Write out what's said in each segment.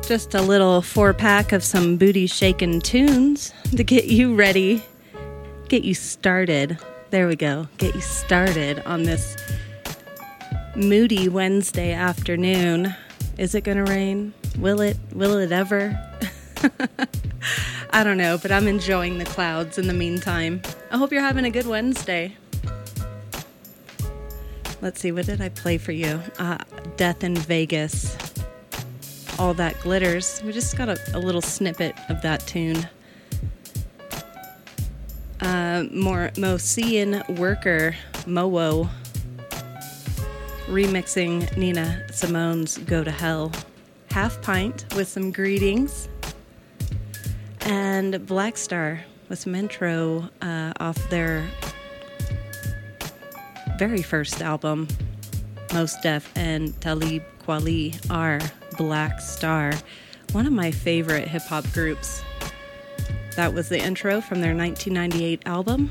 Just a little 4-pack of some booty shaking tunes to get you ready, get you started. There we go. Get you started on this moody Wednesday afternoon. Is it going to rain? Will it? Will it ever? I don't know, but I'm enjoying the clouds in the meantime. I hope you're having a good Wednesday. Let's see, what did I play for you? Death in Vegas. All That Glitters. We just got a little snippet of that tune. More Mosean Worker, Mowo, remixing Nina Simone's Go to Hell. Half Pint with some greetings. And Black Star with some intro off their very first album. Mos Def and Talib Kweli are Black Star, one of my favorite hip-hop groups. That was the intro from their 1998 album.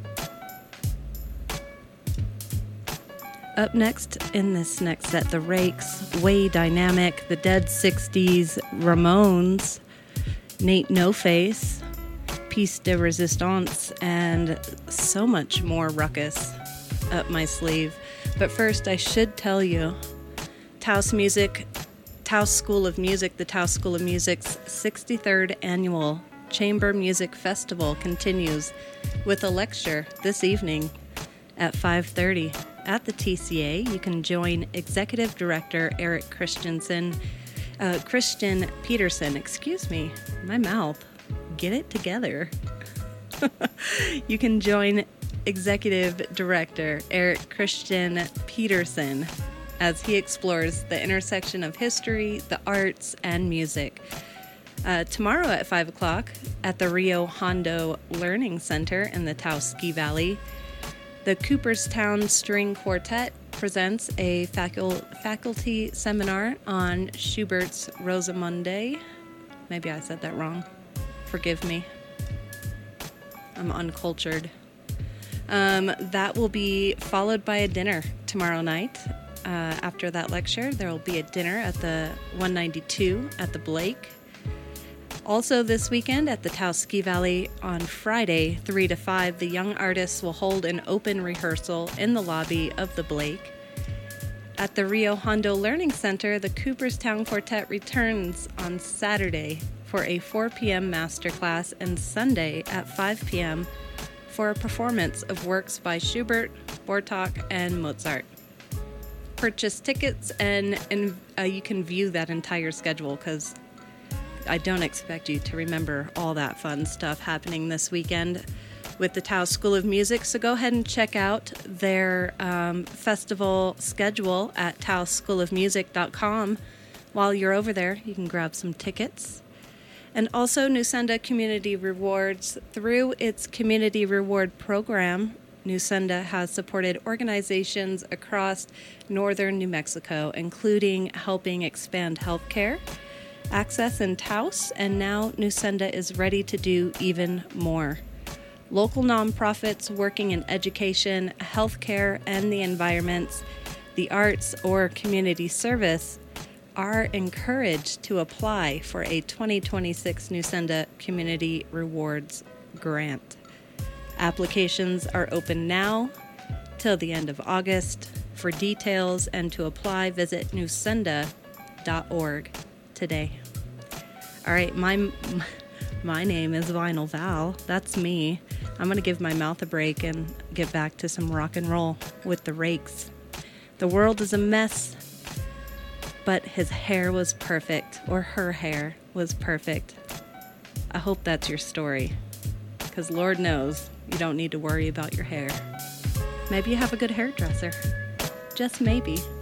Up next in this next set, The Rakes, Way Dynamic, The Dead 60s, Ramones, Nate No Face, Piece de Resistance, and so much more ruckus up my sleeve. But first, I should tell you, Taos School of Music, the Taos School of Music's 63rd Annual Chamber Music Festival continues with a lecture this evening at 5:30 at the TCA. You can join Executive Director Eric Christian Peterson, excuse me, my mouth, get it together. You can join Executive Director Eric Christian Peterson as he explores the intersection of history, the arts, and music. Tomorrow at 5 o'clock at the Rio Hondo Learning Center in the Taos Ski Valley, the Cooperstown String Quartet presents a faculty seminar on Schubert's Rosamunde. Maybe I said that wrong. Forgive me. I'm uncultured. That will be followed by a dinner tomorrow night. After that lecture, there will be a dinner at the 192 at the Blake. Also this weekend at the Taos Ski Valley on Friday, 3 to 5, the young artists will hold an open rehearsal in the lobby of the Blake. At the Rio Hondo Learning Center, the Cooperstown Quartet returns on Saturday for a 4 p.m. masterclass and Sunday at 5 p.m. for a performance of works by Schubert, Bartók, and Mozart. Purchase tickets and you can view that entire schedule, because I don't expect you to remember all that fun stuff happening this weekend with the Taos School of Music. So go ahead and check out their festival schedule at taosschoolofmusic.com. While you're over there, you can grab some tickets. And also, Nusenda Community Rewards. Through its Community Reward Program, Nusenda has supported organizations across northern New Mexico, including helping expand healthcare access in Taos, and now Nusenda is ready to do even more. Local nonprofits working in education, healthcare, and the environments, the arts, or community service are encouraged to apply for a 2026 Nusenda Community Rewards Grant. Applications are open now till the end of August. For details and to apply, visit nusenda.org today. All right, my name is Vinyl Val. That's me. I'm going to give my mouth a break and get back to some rock and roll with the Rakes. The world is a mess, but his hair was perfect, or her hair was perfect. I hope that's your story, because Lord knows you don't need to worry about your hair. Maybe you have a good hairdresser. Just maybe.